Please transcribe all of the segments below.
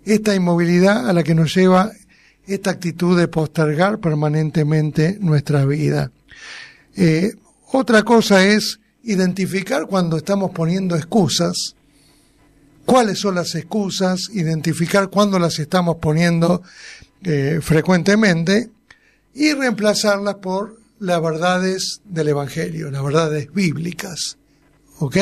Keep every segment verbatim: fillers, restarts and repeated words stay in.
esta inmovilidad a la que nos lleva esta actitud de postergar permanentemente nuestra vida. Eh, otra cosa es identificar cuando estamos poniendo excusas, cuáles son las excusas, identificar cuándo las estamos poniendo eh, frecuentemente y reemplazarlas por las verdades del Evangelio, las verdades bíblicas. ¿Ok?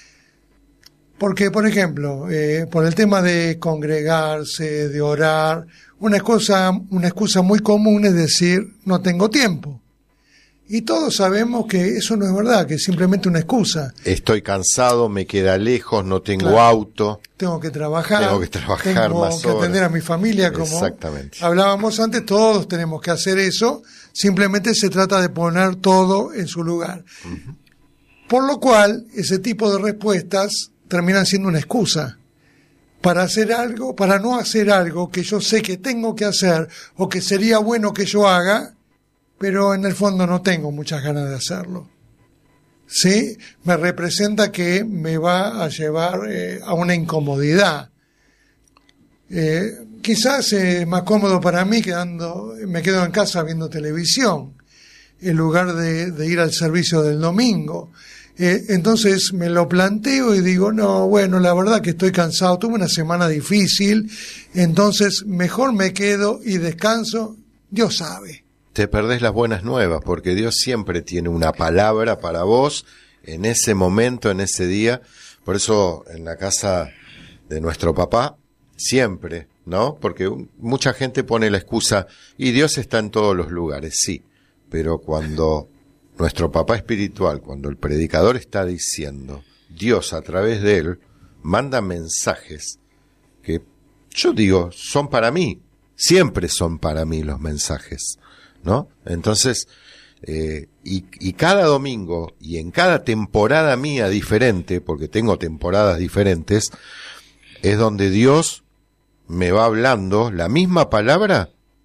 Porque, por ejemplo, eh, por el tema de congregarse, de orar, una excusa, una excusa muy común es decir, no tengo tiempo. Y todos sabemos que eso no es verdad, que es simplemente una excusa. Estoy cansado, me queda lejos, no tengo claro, auto. Tengo que trabajar. Tengo que trabajar tengo más que horas. atender a mi familia, como Exactamente. hablábamos antes, todos tenemos que hacer eso. Simplemente se trata de poner todo en su lugar. Uh-huh. Por lo cual, ese tipo de respuestas terminan siendo una excusa para hacer algo, para no hacer algo que yo sé que tengo que hacer o que sería bueno que yo haga, pero en el fondo no tengo muchas ganas de hacerlo. ¿Sí? Me representa que me va a llevar eh, a una incomodidad. Eh, quizás es más cómodo para mí quedando, me quedo en casa viendo televisión, en lugar de, de ir al servicio del domingo. Eh, entonces me lo planteo y digo, no, bueno, la verdad que estoy cansado, tuve una semana difícil, entonces mejor me quedo y descanso, Dios sabe. Te perdés las buenas nuevas, porque Dios siempre tiene una palabra para vos en ese momento, en ese día. Por eso en la casa de nuestro papá, siempre, ¿no? Porque mucha gente pone la excusa, y Dios está en todos los lugares, sí, pero cuando nuestro papá espiritual, cuando el predicador está diciendo, Dios a través de él manda mensajes que yo digo, son para mí, siempre son para mí los mensajes, ¿no? Entonces, eh, y, y cada domingo y en cada temporada mía diferente, porque tengo temporadas diferentes, es donde Dios me va hablando la misma palabra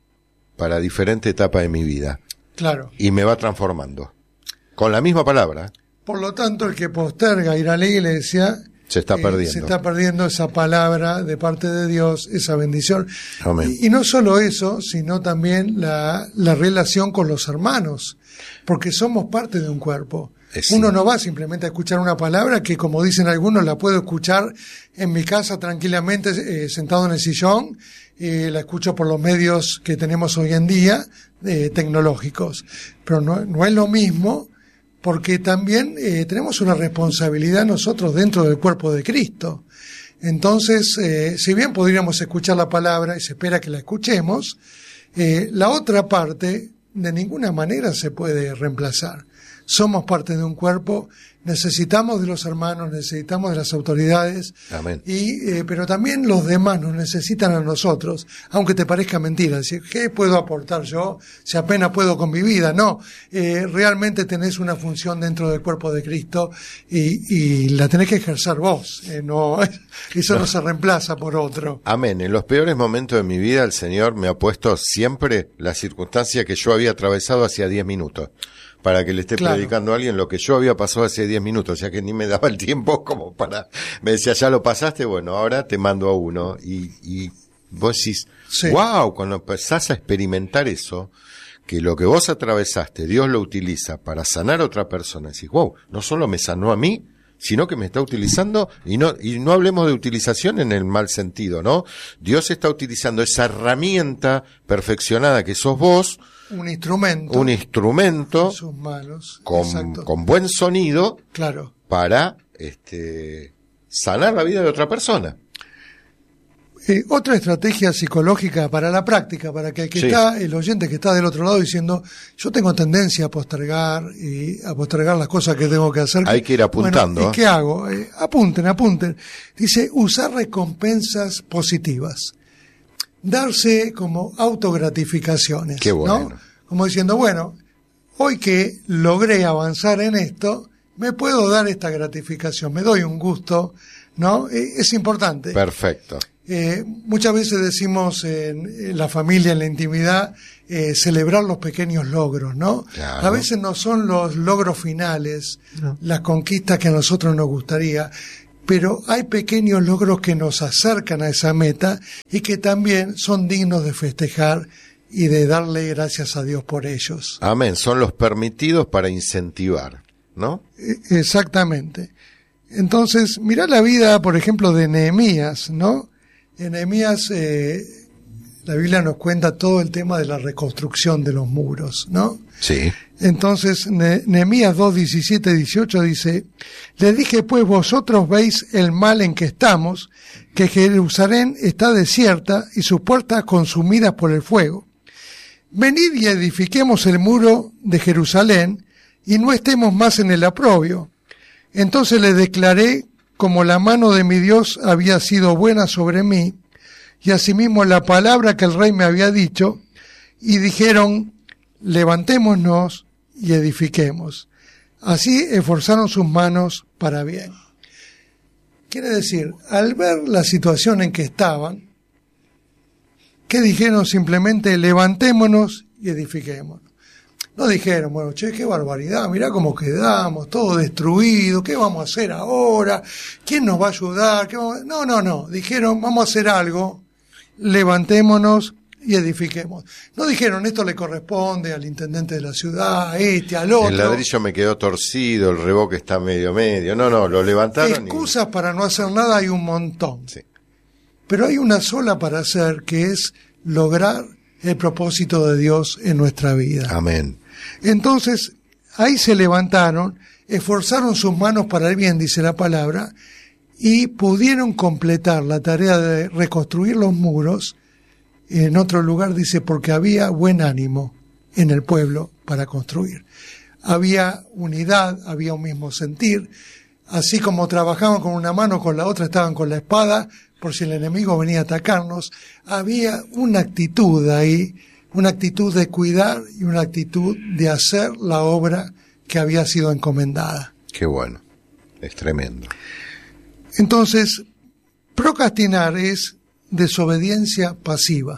para diferente etapa de mi vida. Claro. Y me va transformando. Con la misma palabra. Por lo tanto, el que posterga ir a la iglesia se está eh, perdiendo. Se está perdiendo esa palabra de parte de Dios, esa bendición. Amén. Y, y no solo eso, sino también la, la relación con los hermanos, porque somos parte de un cuerpo. Es Uno sí. no va simplemente a escuchar una palabra que, como dicen algunos, la puedo escuchar en mi casa tranquilamente, eh, sentado en el sillón, eh, la escucho por los medios que tenemos hoy en día, eh, tecnológicos. Pero no, no es lo mismo, porque también eh, tenemos una responsabilidad nosotros dentro del cuerpo de Cristo. Entonces, eh, si bien podríamos escuchar la palabra y se espera que la escuchemos, eh, la otra parte de ninguna manera se puede reemplazar. Somos parte de un cuerpo, necesitamos de los hermanos, necesitamos de las autoridades. Amén. Y, eh, pero también los demás nos necesitan a nosotros, aunque te parezca mentira. Decir, ¿qué puedo aportar yo si apenas puedo con mi vida? No, eh, realmente tenés una función dentro del cuerpo de Cristo y, y la tenés que ejercer vos. Eh, no, eso no. no se reemplaza por otro. Amén. En los peores momentos de mi vida el Señor me ha puesto siempre la circunstancia que yo había atravesado hacía diez minutos. Para que le esté claro. predicando a alguien lo que yo había pasado hace diez minutos, o sea que ni me daba el tiempo como para... Me decía, ya lo pasaste, bueno, ahora te mando a uno. Y, y vos decís, sí. wow, cuando empezás a experimentar eso, que lo que vos atravesaste, Dios lo utiliza para sanar a otra persona, decís, wow, no solo me sanó a mí, sino que me está utilizando, y no, y no hablemos de utilización en el mal sentido, ¿no? Dios está utilizando esa herramienta perfeccionada que sos vos, un instrumento, un instrumento en sus manos, con, con buen sonido, claro, para este sanar la vida de otra persona. Eh, otra estrategia psicológica para la práctica, para que el que sí. está, el oyente que está del otro lado diciendo, yo tengo tendencia a postergar y a postergar las cosas que tengo que hacer. Hay que ir apuntando. Bueno, ¿y qué hago? Eh, apunten, apunten. Dice, usar recompensas positivas. Darse como autogratificaciones. Qué bueno. ¿no? Como diciendo, bueno, hoy que logré avanzar en esto, me puedo dar esta gratificación, me doy un gusto, ¿no? Eh, es importante. Perfecto. Eh, muchas veces decimos en, en la familia, en la intimidad, eh, celebrar los pequeños logros, ¿no? Claro. A veces no son los logros finales, no. las conquistas que a nosotros nos gustaría, pero hay pequeños logros que nos acercan a esa meta y que también son dignos de festejar y de darle gracias a Dios por ellos. Amén, son los permitidos para incentivar, ¿no? Exactamente. Entonces, mirá la vida, por ejemplo, de Nehemías, ¿no? En Nehemías, eh, la Biblia nos cuenta todo el tema de la reconstrucción de los muros, ¿no? Sí. Entonces, ne- Nehemías dos, diecisiete, dieciocho dice: le dije, pues vosotros veis el mal en que estamos, que Jerusalén está desierta y sus puertas consumidas por el fuego. Venid y edifiquemos el muro de Jerusalén y no estemos más en el oprobio. Entonces le declaré como la mano de mi Dios había sido buena sobre mí, y asimismo la palabra que el rey me había dicho, y dijeron: levantémonos y edifiquemos. Así esforzaron sus manos para bien. Quiere decir, al ver la situación en que estaban, ¿qué dijeron? Simplemente levantémonos y edifiquemos. No dijeron, bueno, che, qué barbaridad, mirá cómo quedamos, todo destruido, ¿qué vamos a hacer ahora? ¿Quién nos va a ayudar? ¿Qué vamos a... No, no, no, dijeron, vamos a hacer algo, levantémonos y edifiquemos. No dijeron, esto le corresponde al intendente de la ciudad, a este, al otro. El ladrillo me quedó torcido, el revoque está medio medio. No, no, lo levantaron. Excusas y... para no hacer nada hay un montón. Sí. Pero hay una sola para hacer, que es lograr el propósito de Dios en nuestra vida. Amén. Entonces, ahí se levantaron, esforzaron sus manos para el bien, dice la palabra, y pudieron completar la tarea de reconstruir los muros. En otro lugar dice, porque había buen ánimo en el pueblo para construir. Había unidad, había un mismo sentir. Así como trabajaban con una mano, con la otra estaban con la espada, por si el enemigo venía a atacarnos. Había una actitud ahí, una actitud de cuidar y una actitud de hacer la obra que había sido encomendada. Qué bueno, es tremendo. Entonces, procrastinar es desobediencia pasiva.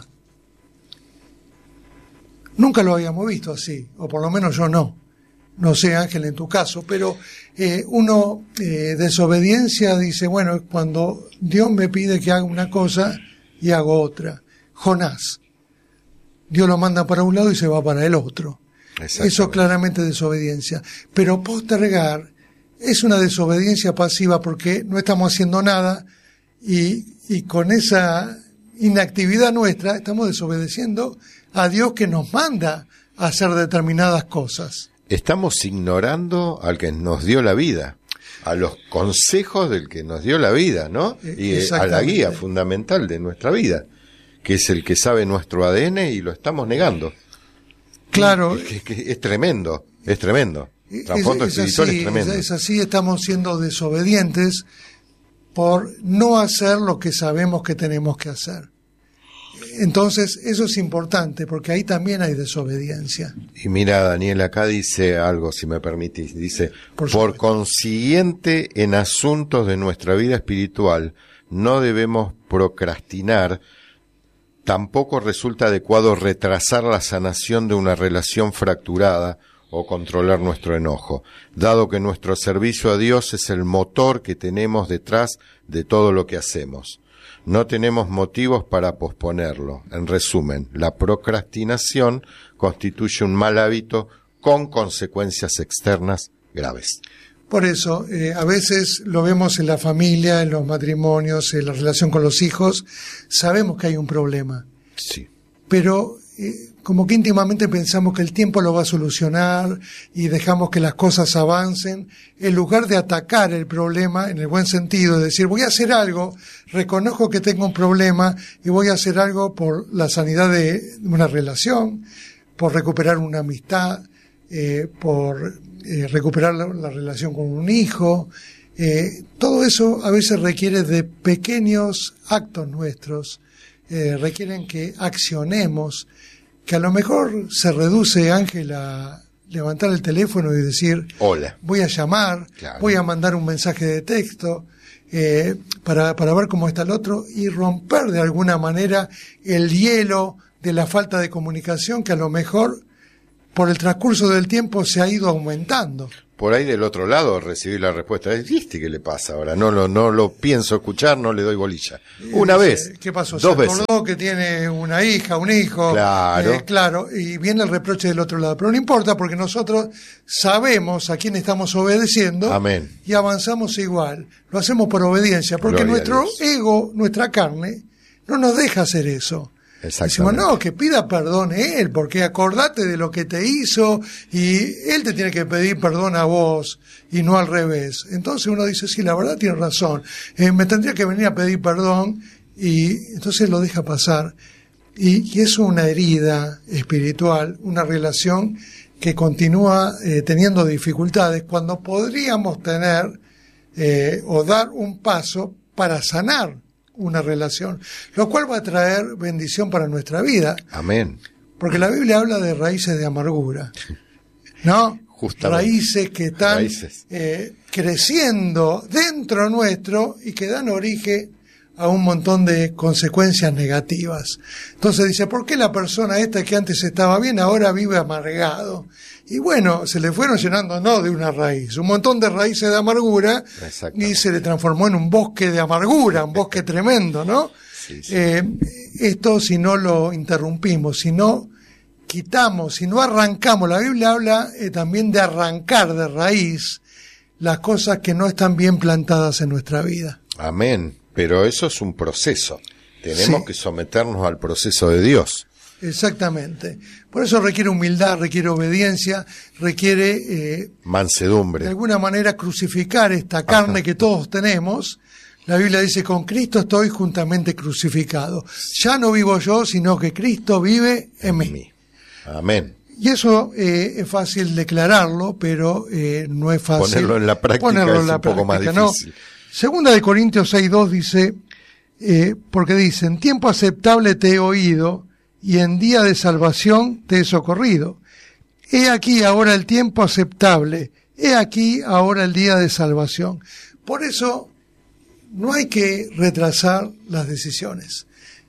Nunca lo habíamos visto así, o por lo menos yo no. No sé, Ángel, en tu caso, pero eh, uno, eh, desobediencia, dice, bueno, cuando Dios me pide que haga una cosa y hago otra. Jonás. Dios lo manda para un lado y se va para el otro. Eso claramente es desobediencia. Pero postergar es una desobediencia pasiva porque no estamos haciendo nada y, y con esa inactividad nuestra estamos desobedeciendo a Dios que nos manda a hacer determinadas cosas. Estamos ignorando al que nos dio la vida, a los consejos del que nos dio la vida, ¿no? Y a la guía fundamental de nuestra vida, que es el que sabe nuestro A D N y lo estamos negando. Claro. Es, es, es, es tremendo, es tremendo. Trasfondo espiritual es tremendo. Es así, estamos siendo desobedientes por no hacer lo que sabemos que tenemos que hacer. Entonces, eso es importante, porque ahí también hay desobediencia. Y mira, Daniel, acá dice algo, si me permitís, dice, por, por consiguiente, en asuntos de nuestra vida espiritual, no debemos procrastinar. Tampoco resulta adecuado retrasar la sanación de una relación fracturada o controlar nuestro enojo, dado que nuestro servicio a Dios es el motor que tenemos detrás de todo lo que hacemos. No tenemos motivos para posponerlo. En resumen, la procrastinación constituye un mal hábito con consecuencias externas graves. Por eso, eh, a veces lo vemos en la familia, en los matrimonios, en la relación con los hijos, sabemos que hay un problema. Sí. Pero eh, como que íntimamente pensamos que el tiempo lo va a solucionar y dejamos que las cosas avancen, en lugar de atacar el problema en el buen sentido, de decir, voy a hacer algo, reconozco que tengo un problema y voy a hacer algo por la sanidad de una relación, por recuperar una amistad, eh, por eh, recuperar la, la relación con un hijo. Eh, todo eso a veces requiere de pequeños actos nuestros, eh, requieren que accionemos, que a lo mejor se reduce, Ángel, a levantar el teléfono y decir, hola, voy a llamar, claro, voy a mandar un mensaje de texto, eh, para, para ver cómo está el otro y romper de alguna manera el hielo de la falta de comunicación que a lo mejor por el transcurso del tiempo se ha ido aumentando. Por ahí del otro lado recibí la respuesta, ¿viste qué le pasa ahora? No lo, no lo pienso escuchar, no le doy bolilla. Una Eh, vez, ¿Qué pasó? dos Se veces. acordó que tiene una hija, un hijo. Claro. Eh, claro, y viene el reproche del otro lado. Pero no importa porque nosotros sabemos a quién estamos obedeciendo. Amén. Y avanzamos igual. Lo hacemos por obediencia, porque Gloria a nuestro Dios. ego, nuestra carne, no nos deja hacer eso. Decimos, Exactamente. no, que pida perdón él, porque acordate de lo que te hizo y él te tiene que pedir perdón a vos y no al revés. Entonces uno dice, sí, la verdad tiene razón, eh, me tendría que venir a pedir perdón y entonces lo deja pasar. Y, y es una herida espiritual, una relación que continúa eh, teniendo dificultades cuando podríamos tener eh, o dar un paso para sanar una relación, lo cual va a traer bendición para nuestra vida. Amén. Porque la Biblia habla de raíces de amargura, ¿no? Justamente. Raíces que están Raíces. eh, creciendo dentro nuestro y que dan origen a un montón de consecuencias negativas. Entonces dice, ¿por qué la persona esta que antes estaba bien ahora vive amargado? Y bueno, se le fueron llenando, no de una raíz, un montón de raíces de amargura y se le transformó en un bosque de amargura, un bosque tremendo, ¿no? Sí, sí. Eh, esto si no lo interrumpimos, si no quitamos, si no arrancamos, la Biblia habla eh, también de arrancar de raíz las cosas que no están bien plantadas en nuestra vida. Amén. Pero eso es un proceso. Tenemos Sí. que someternos al proceso de Dios. Exactamente. Por eso requiere humildad, requiere obediencia, requiere eh, de Mansedumbre. alguna manera crucificar esta carne Ajá. que todos tenemos. La Biblia dice, con Cristo estoy juntamente crucificado. Ya no vivo yo, sino que Cristo vive en mí. mí. Amén. Y eso eh, es fácil declararlo, pero eh, no es fácil Ponerlo en la práctica ponerlo es en la un poco más práctica, ¿no? difícil. Segunda de Corintios seis dos dice, eh, porque dice, en tiempo aceptable te he oído y en día de salvación te he socorrido. He aquí ahora el tiempo aceptable, he aquí ahora el día de salvación. Por eso no hay que retrasar las decisiones.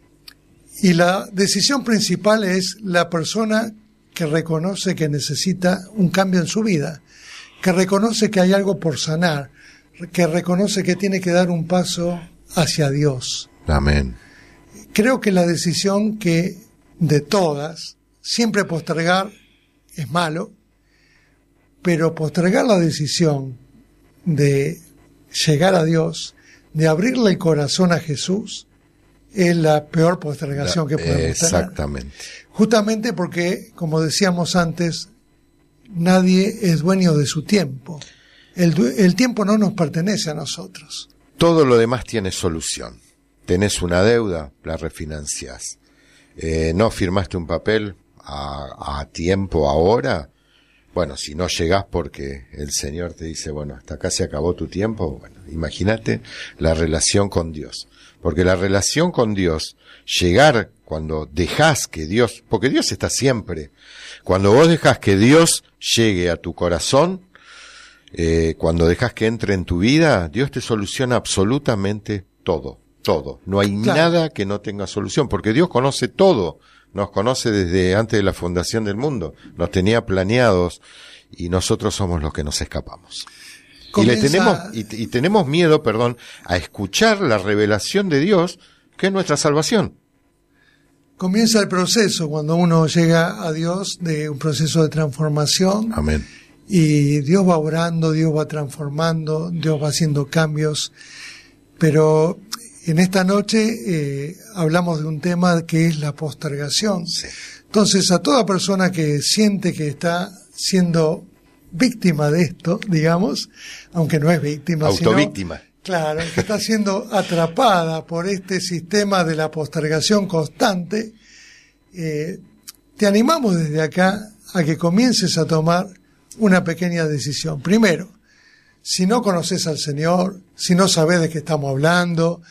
Y la decisión principal es la persona que reconoce que necesita un cambio en su vida, que reconoce que hay algo por sanar, que reconoce que tiene que dar un paso hacia Dios. Amén. Creo que la decisión que de todas, siempre postergar es malo, pero postergar la decisión de llegar a Dios, de abrirle el corazón a Jesús, es la peor postergación que podemos tener. Exactamente. Justamente porque, como decíamos antes, nadie es dueño de su tiempo. El, du- el tiempo no nos pertenece a nosotros. Todo lo demás tiene solución. Tenés una deuda, la refinanciás. Eh, no firmaste un papel a, a tiempo ahora. Bueno, si no llegás porque el Señor te dice, bueno, hasta acá se acabó tu tiempo, bueno, imagínate la relación con Dios. Porque la relación con Dios, llegar cuando dejás que Dios, porque Dios está siempre, cuando vos dejás que Dios llegue a tu corazón, eh, cuando dejás que entre en tu vida, Dios te soluciona absolutamente todo, todo. No hay Claro. nada que no tenga solución, porque Dios conoce todo. Nos conoce desde antes de la fundación del mundo, nos tenía planeados y nosotros somos los que nos escapamos. Comienza- Y le tenemos y, y tenemos miedo, perdón, a escuchar la revelación de Dios, que es nuestra salvación. Comienza el proceso cuando uno llega a Dios de un proceso de transformación. Amén. Y Dios va obrando, Dios va transformando, Dios va haciendo cambios. Pero en esta noche eh, hablamos de un tema que es la postergación. Sí. Entonces, a toda persona que siente que está siendo víctima de esto, digamos, aunque no es víctima, Autovíctima. sino, claro, que está siendo atrapada por este sistema de la postergación constante, eh, te animamos desde acá a que comiences a tomar una pequeña decisión. Primero, si no conoces al Señor, si no sabes de qué estamos hablando,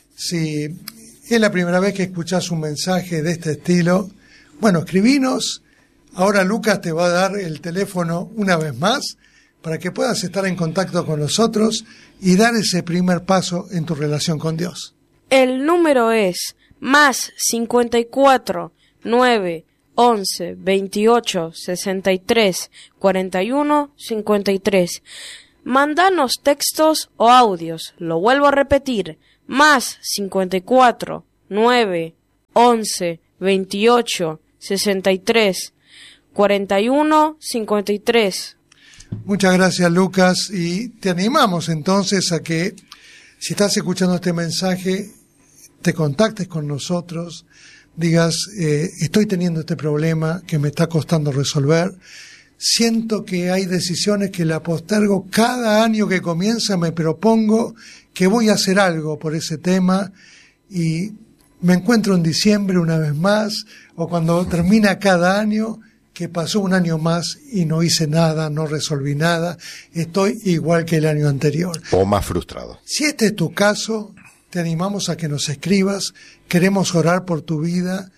si es la primera vez que escuchás un mensaje de este estilo, bueno, escribinos. Ahora Lucas te va a dar el teléfono una vez más para que puedas estar en contacto con nosotros y dar ese primer paso en tu relación con Dios. El número es más cincuenta y cuatro nueve once, veintiocho, sesenta y tres, cuarenta y uno, cincuenta y tres. Mándanos textos o audios. Lo vuelvo a repetir. Más cincuenta y cuatro, nueve, once, veintiocho, sesenta y tres, cuarenta y uno, cincuenta y tres. Muchas gracias, Lucas, y te animamos entonces a que, si estás escuchando este mensaje, te contactes con nosotros, digas, eh, estoy teniendo este problema que me está costando resolver, siento que hay decisiones que la postergo, cada año que comienza me propongo que voy a hacer algo por ese tema y me encuentro en diciembre una vez más, o cuando termina cada año, que pasó un año más y no hice nada, no resolví nada, estoy igual que el año anterior. O más frustrado. Si este es tu caso, te animamos a que nos escribas, queremos orar por tu vida.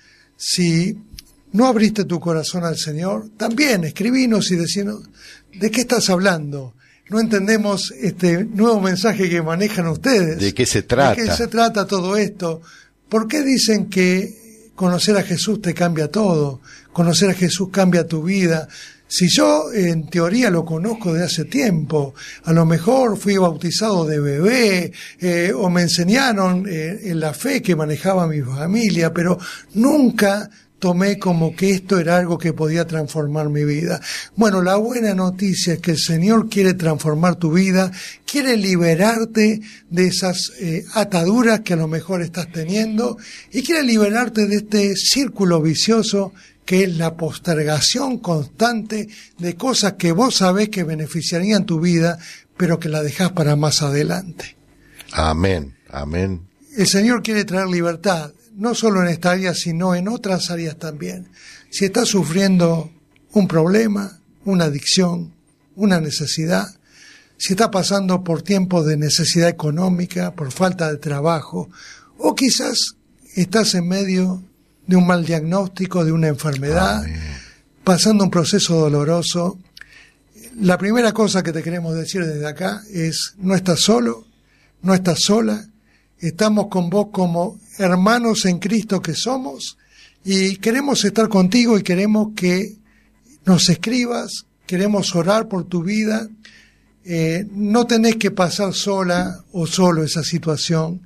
Si no abriste tu corazón al Señor, también escribinos y decinos, ¿de qué estás hablando? No entendemos este nuevo mensaje que manejan ustedes. ¿De qué se trata? ¿De qué se trata todo esto? ¿Por qué dicen que conocer a Jesús te cambia todo? Conocer a Jesús cambia tu vida. Si yo en teoría lo conozco de hace tiempo, a lo mejor fui bautizado de bebé eh, o me enseñaron eh, en la fe que manejaba mi familia, pero nunca tomé como que esto era algo que podía transformar mi vida. Bueno, la buena noticia es que el Señor quiere transformar tu vida, quiere liberarte de esas eh, ataduras que a lo mejor estás teniendo y quiere liberarte de este círculo vicioso que es la postergación constante de cosas que vos sabés que beneficiarían tu vida, pero que la dejás para más adelante. Amén, amén. El Señor quiere traer libertad, no solo en esta área, sino en otras áreas también. Si estás sufriendo un problema, una adicción, una necesidad, si estás pasando por tiempos de necesidad económica, por falta de trabajo, o quizás estás en medio de un mal diagnóstico, de una enfermedad, Amén. Pasando un proceso doloroso, la primera cosa que te queremos decir desde acá es, no estás solo, no estás sola, estamos con vos como hermanos en Cristo que somos y queremos estar contigo y queremos que nos escribas, queremos orar por tu vida, eh, no tenés que pasar sola o solo esa situación,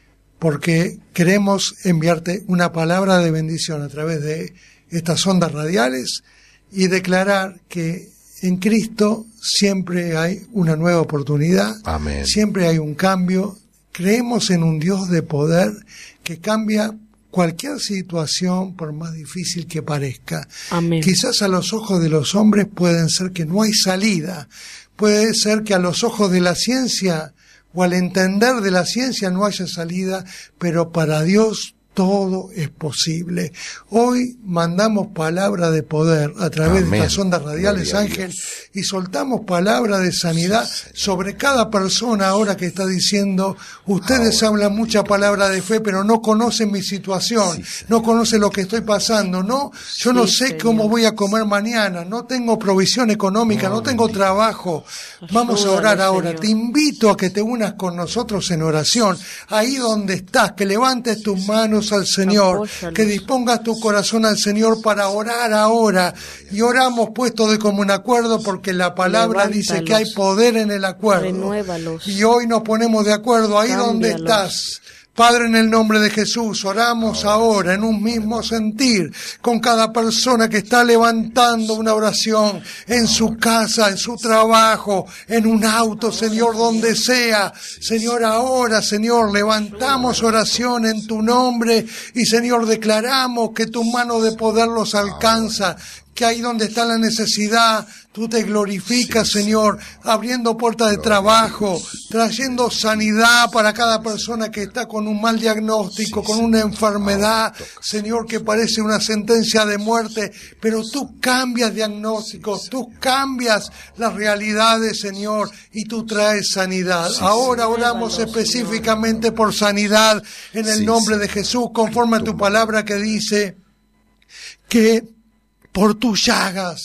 porque queremos enviarte una palabra de bendición a través de estas ondas radiales y declarar que en Cristo siempre hay una nueva oportunidad, Amén. Siempre hay un cambio. Creemos en un Dios de poder que cambia cualquier situación por más difícil que parezca. Amén. Quizás a los ojos de los hombres pueden ser que no hay salida, puede ser que a los ojos de la ciencia o al entender de la ciencia no haya salida, pero para Dios todo es posible. Hoy mandamos palabra de poder a través Amén. De estas ondas radiales, Ángel, y soltamos palabra de sanidad sí, sobre cada persona ahora que está diciendo, ustedes ahora. Hablan mucha palabra de fe, pero no conocen mi situación, sí, no conocen lo que estoy pasando, no, yo sí, no sé señor. Cómo voy a comer mañana, no tengo provisión económica, no, no tengo Dios. Trabajo. Vamos Ayúdale, a orar ahora. Señor. Te invito a que te unas con nosotros en oración, ahí donde estás, que levantes tus manos al Señor, Apóyalos. Que dispongas tu corazón al Señor para orar ahora, y oramos puesto de común acuerdo porque la palabra Levántalos. Dice que hay poder en el acuerdo. Renuévalos. Y hoy nos ponemos de acuerdo ahí Cámbialos. Donde estás. Padre, en el nombre de Jesús, oramos ahora en un mismo sentir con cada persona que está levantando una oración en su casa, en su trabajo, en un auto, Señor, donde sea. Señor, ahora, Señor, levantamos oración en tu nombre y, Señor, declaramos que tu mano de poder los alcanza, que ahí donde está la necesidad, tú te glorificas, sí, Señor, abriendo puertas de trabajo, trayendo sanidad para cada persona que está con un mal diagnóstico, sí, con una enfermedad, Señor, que parece una sentencia de muerte, pero tú cambias diagnósticos, tú cambias las realidades, Señor, y tú traes sanidad. Sí, ahora oramos específicamente por sanidad en el sí, nombre sí. de Jesús, conforme a tu palabra que dice que por tus llagas,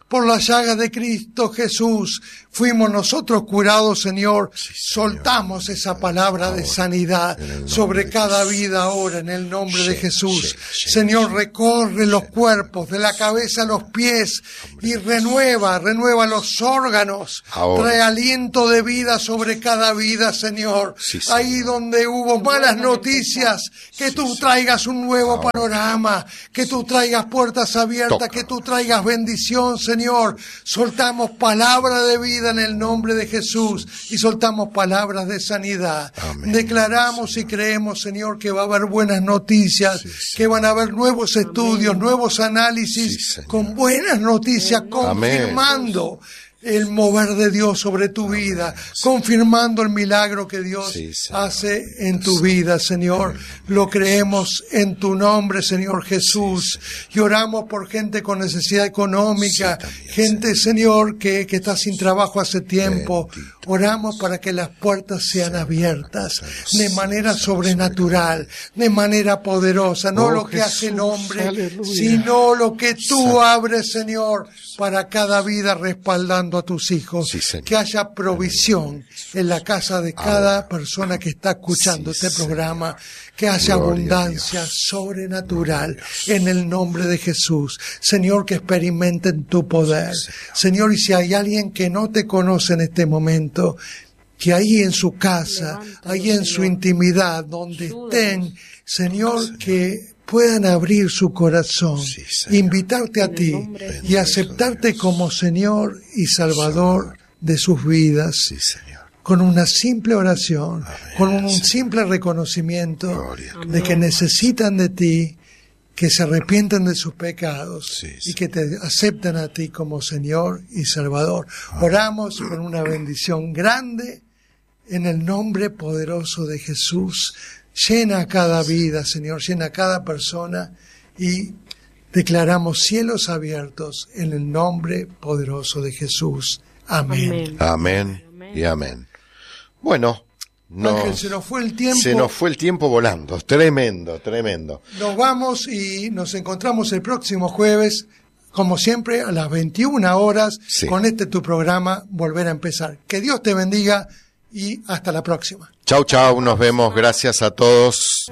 Por las llagas de Cristo Jesús fuimos nosotros curados, Señor. Sí, Señor. Soltamos esa palabra Ahora, de sanidad sobre cada Jesús. vida ahora, en el nombre Sí, de Jesús. sí, sí, Señor, sí. recorre los Sí, cuerpos, de la cabeza a los pies, y renueva, renueva los órganos. Ahora. Trae aliento de vida sobre cada vida, Señor. Sí, Señor. Ahí donde hubo malas noticias, que Sí, tú Señor. traigas un nuevo Ahora. panorama, que tú traigas puertas abiertas, Toca. que tú traigas bendición, Señor. Soltamos palabra de vida en el nombre de Jesús y soltamos palabras de sanidad. Amén. Declaramos y creemos, Señor, que va a haber buenas noticias, Sí, que van a haber nuevos estudios, Amén. nuevos análisis, Sí, Señor. con buenas noticias, confirmando el mover de Dios sobre tu Amén. vida, confirmando el milagro que Dios Sí, Señor. hace en tu vida, Señor. Lo creemos en tu nombre, Señor Jesús. Y oramos por gente con necesidad económica, Sí, también, gente, Señor, que, que está sin trabajo hace tiempo. Bendito. Oramos para que las puertas sean abiertas de manera sobrenatural, de manera poderosa, no Oh, lo que hace el Jesús, hombre, aleluya. sino lo que tú abres, Señor, para cada vida, respaldando a tus hijos. Sí, Señor. Que haya provisión en la casa de cada persona que está escuchando Sí, este programa, que haya Gloria a abundancia sobrenatural en el nombre de Jesús. Señor, que experimenten tu poder. Señor, y si hay alguien que no te conoce en este momento, que ahí en su casa, Levántalo, ahí en su Señor. intimidad, donde Ayúdanos. estén, Señor, que puedan abrir su corazón, Sí, Señor. invitarte a En el ti nombre de y aceptarte como Señor y Salvador de sus vidas, Sí, Señor. con una simple oración, Amén, con un Señor. simple reconocimiento Gloria a de que necesitan de ti, que se arrepientan de sus pecados Sí, y sí. que te aceptan a ti como Señor y Salvador. Oramos por una bendición grande en el nombre poderoso de Jesús. Llena cada vida, Señor, llena cada persona, y declaramos cielos abiertos en el nombre poderoso de Jesús. Amén. Amén. Amén y amén. Bueno, Ángel, nos, se nos fue el tiempo. se nos fue el tiempo volando. Tremendo, tremendo. Nos vamos y nos encontramos el próximo jueves, como siempre, a las veintiuna horas, Sí. con este tu programa, Volver a Empezar. Que Dios te bendiga y hasta la próxima. Chau, chau, nos vemos. Gracias a todos.